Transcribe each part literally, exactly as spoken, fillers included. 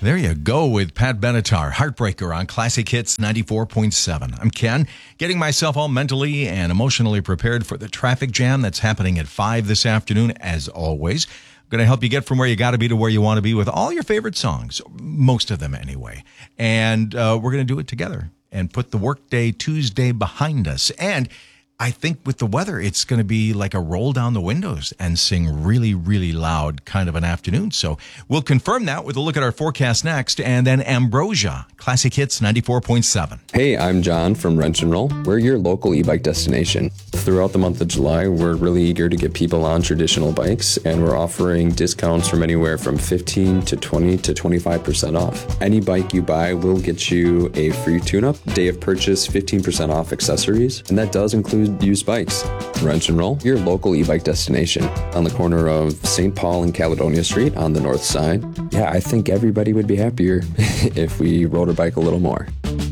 There you go with Pat Benatar, Heartbreaker on Classic Hits ninety-four point seven. I'm Ken, getting myself all mentally and emotionally prepared for the traffic jam that's happening at five this afternoon, as always. I'm going to help you get from where you got to be to where you want to be with all your favorite songs, most of them anyway. And uh, we're going to do it together and put the Workday Tuesday behind us. And I think with the weather, it's going to be like a roll down the windows and sing really, really loud kind of an afternoon. So we'll confirm that with a look at our forecast next. And then Ambrosia, Classic Hits ninety-four point seven. Hey, I'm John from Wrench and Roll. We're your local e-bike destination. Throughout the month of July, we're really eager to get people on traditional bikes, and we're offering discounts from anywhere from fifteen to twenty to twenty-five percent off. Any bike you buy will get you a free tune-up, day of purchase fifteen percent off accessories, and that does include used bikes. Wrench and Roll, your local e-bike destination on the corner of Saint Paul and Caledonia Street on the north side. Yeah, I think everybody would be happier if we rode our bike a little more.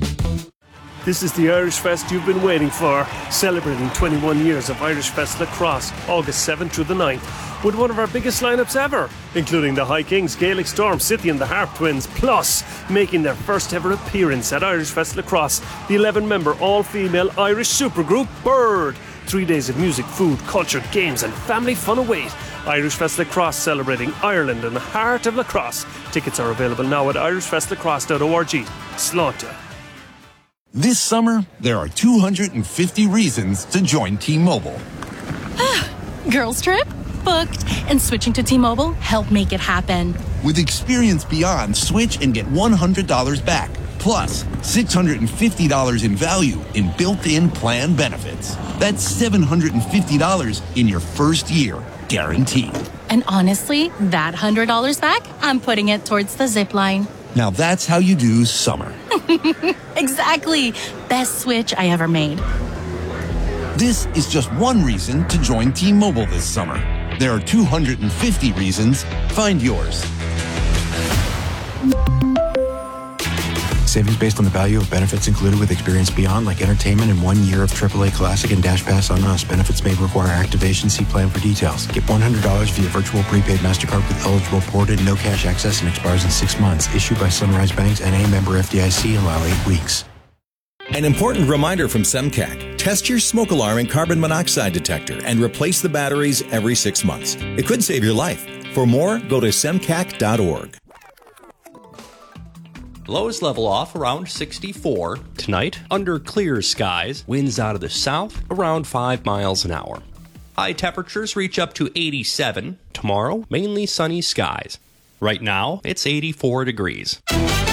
This is the Irish Fest you've been waiting for, celebrating twenty-one years of Irish Fest Lacrosse, August seventh through the ninth, with one of our biggest lineups ever, including the High Kings, Gaelic Storm, City and the Harp Twins, plus making their first ever appearance at Irish Fest Lacrosse, the eleven-member all-female Irish supergroup Bird. Three days of music, food, culture, games and family fun await. Irish Fest Lacrosse, celebrating Ireland and the heart of lacrosse. Tickets are available now at irish fest lacrosse dot org. Slánta. This summer, there are two hundred fifty reasons to join T-Mobile. Girls trip? Booked. And switching to T-Mobile helped make it happen. With Experience Beyond, switch and get one hundred dollars back. Plus, six hundred fifty dollars in value in built-in plan benefits. That's seven hundred fifty dollars in your first year, guaranteed. And honestly, that one hundred dollars back, I'm putting it towards the zip line. Now that's how you do summer. Exactly. Best switch I ever made. This is just one reason to join T-Mobile this summer. There are two hundred fifty reasons. Find yours. Savings based on the value of benefits included with Experience Beyond, like entertainment and one year of triple A Classic and Dash Pass on us. Benefits may require activation. See plan for details. Get one hundred dollars via virtual prepaid MasterCard with eligible ported, no cash access, and expires in six months. Issued by Sunrise Banks, N A member F D I C, allow eight weeks. An important reminder from SEMCAC. Test your smoke alarm and carbon monoxide detector and replace the batteries every six months. It could save your life. For more, go to semcac dot org. Lows level off around sixty-four. Tonight, under clear skies, winds out of the south around five miles an hour. High temperatures reach up to eighty-seven. Tomorrow, mainly sunny skies. Right now, it's eighty-four degrees.